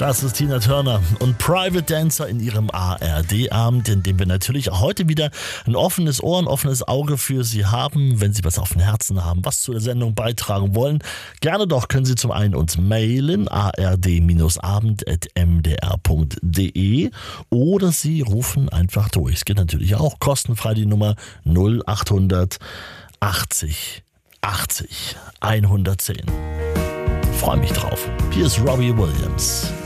Das ist Tina Turner und Private Dancer in ihrem ARD-Abend, in dem wir natürlich heute wieder ein offenes Ohr, ein offenes Auge für Sie haben. Wenn Sie was auf dem Herzen haben, was zu der Sendung beitragen wollen, gerne doch können Sie zum einen uns mailen, ard-abend@mdr.de, oder Sie rufen einfach durch. Es geht natürlich auch kostenfrei, die Nummer 0800 80 80 110. Freue mich drauf. Hier ist Robbie Williams.